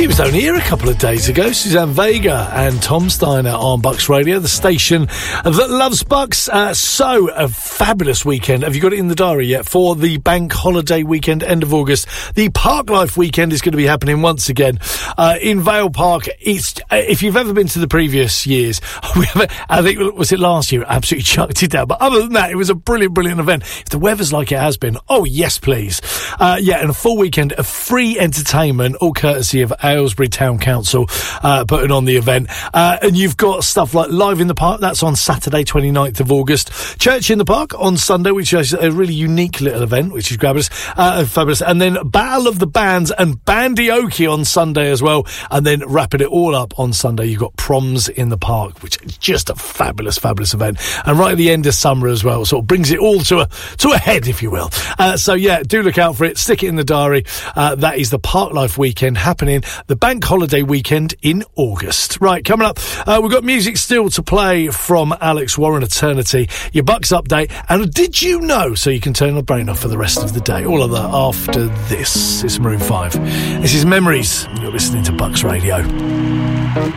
She was only here a couple of days ago. Suzanne Vega and Tom Steiner on Bucks Radio, the station that loves Bucks. So, a fabulous weekend. Have you got it in the diary yet? For the bank holiday weekend, end of August, the Parklife weekend is going to be happening once again in Vale Park. It's if you've ever been to the previous years, I think, was it last year? Absolutely chucked it down. But other than that, it was a brilliant, brilliant event. If the weather's like it has been, oh yes, please. And a full weekend of free entertainment, all courtesy of Aylesbury Town Council putting on the event. And you've got stuff like Live in the Park, that's on Saturday 29th of August. Church in the Park on Sunday, which is a really unique little event, which is fabulous. And then Battle of the Bands and Bandioki on Sunday as well. And then wrapping it all up on Sunday, you've got Proms in the Park, which is just a fabulous, fabulous event. And right at the end of summer as well, sort of brings it all to a head, if you will. So do look out for it. Stick it in the diary. That is the Parklife weekend happening, the bank holiday weekend in August. Right, coming up, we've got music still to play from Alex Warren, Eternity, your Bucks update, and Did You Know? So you can turn the brain off for the rest of the day. All of that after this. It's Maroon 5. This is Memories. You're listening to Bucks Radio.